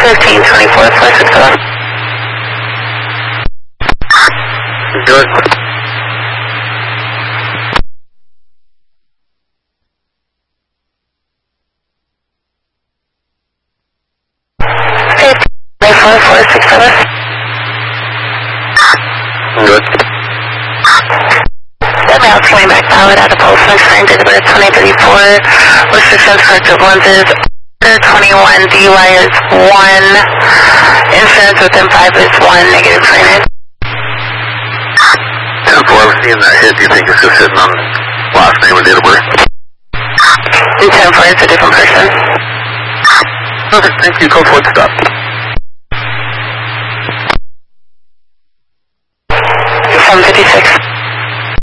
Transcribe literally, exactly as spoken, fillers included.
fifteen twenty-four, four six zero. Good. twenty-four, four six seven. Good. That mouse coming back valid out of pulse next time, did about twenty thirty-four. Restrictions corrected lenses. twenty-one D U I is one. Insurance within five is one. Negative signage. ten four, I'm seeing that hit. Do you think it's just sitting on last name and date of birth? And ten four is a different person. Okay, thank you. Code forward stop. seven fifty-six.